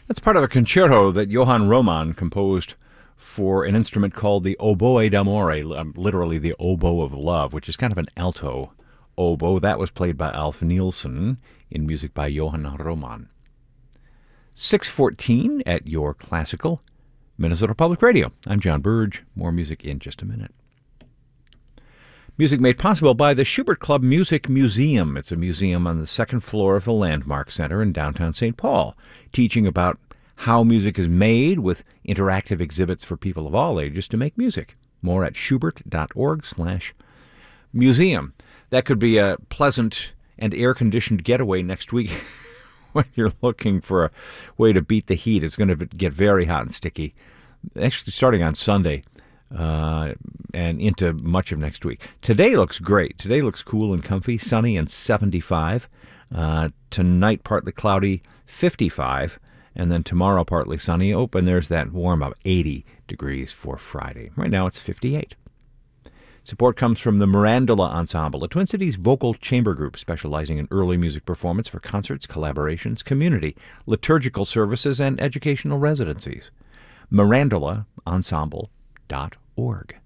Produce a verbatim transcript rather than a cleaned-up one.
That's part of a concerto that Johann Roman composed for an instrument called the oboe d'amore, literally the oboe of love, which is kind of an alto oboe. That was played by Alf Nielsen in music by Johann Roman. six fourteen at your classical Minnesota Public Radio. I'm John Burge. More music in just a minute. Music made possible by the Schubert Club Music Museum. It's a museum on the second floor of the Landmark Center in downtown Saint Paul, teaching about how music is made with interactive exhibits for people of all ages to make music. More at schubert.org slash museum. That could be a pleasant and air-conditioned getaway next week when you're looking for a way to beat the heat. It's going to get very hot and sticky, actually starting on Sunday. Uh, and into much of next week. Today looks great. Today looks cool and comfy, sunny and seventy-five. Uh, tonight, partly cloudy, fifty-five. And then tomorrow, partly sunny. Oh, and there's that warm up, eighty degrees for Friday. Right now, it's fifty-eight. Support comes from the Mirandola Ensemble, a Twin Cities vocal chamber group specializing in early music performance for concerts, collaborations, community, liturgical services, and educational residencies. Mirandola Ensemble dot org.